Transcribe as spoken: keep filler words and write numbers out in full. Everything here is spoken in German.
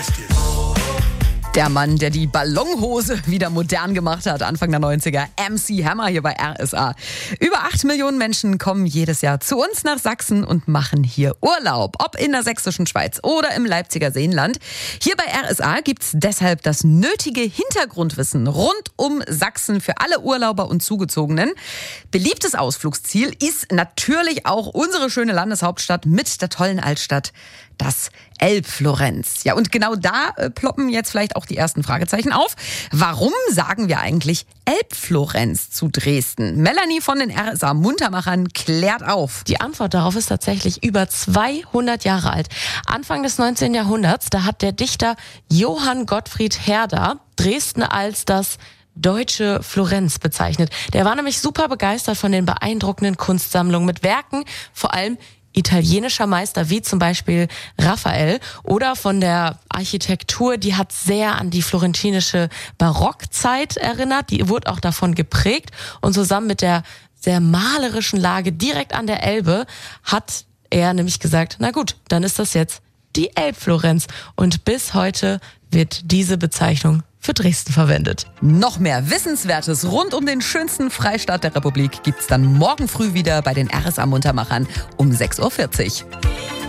Der Mann, der die Ballonhose wieder modern gemacht hat, Anfang der neunziger, M C Hammer hier bei R S A. Über acht Millionen Menschen kommen jedes Jahr zu uns nach Sachsen und machen hier Urlaub. Ob in der sächsischen Schweiz oder im Leipziger Seenland. Hier bei R S A gibt's deshalb das nötige Hintergrundwissen rund um Sachsen für alle Urlauber und Zugezogenen. Beliebtes Ausflugsziel ist natürlich auch unsere schöne Landeshauptstadt mit der tollen Altstadt, das Elbflorenz. Ja, und genau da äh, ploppen jetzt vielleicht auch die ersten Fragezeichen auf. Warum sagen wir eigentlich Elbflorenz zu Dresden? Melanie von den R S A Muntermachern klärt auf. Die Antwort darauf ist tatsächlich über zweihundert Jahre alt. Anfang des neunzehnten Jahrhunderts, da hat der Dichter Johann Gottfried Herder Dresden als das deutsche Florenz bezeichnet. Der war nämlich super begeistert von den beeindruckenden Kunstsammlungen mit Werken, vor allem italienischer Meister wie zum Beispiel Raphael, oder von der Architektur, die hat sehr an die florentinische Barockzeit erinnert, die wurde auch davon geprägt, und zusammen mit der sehr malerischen Lage direkt an der Elbe hat er nämlich gesagt, na gut, dann ist das jetzt die Elbflorenz, und bis heute wird diese Bezeichnung für Dresden verwendet. Noch mehr Wissenswertes rund um den schönsten Freistaat der Republik gibt's dann morgen früh wieder bei den R S A Muntermachern um sechs Uhr vierzig.